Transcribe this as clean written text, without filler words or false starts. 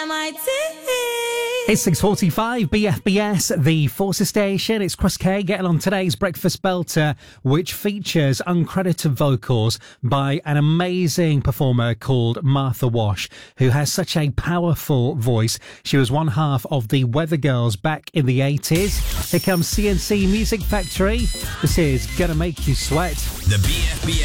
It's 6:45, BFBS, the Forces Station. It's Chris K getting on today's Breakfast Belter, which features uncredited vocals by an amazing performer called Martha Wash, who has such a powerful voice. She was one half of the Weather Girls back in the 80s. Here comes CNC Music Factory. This is Gonna Make You Sweat. The BFBS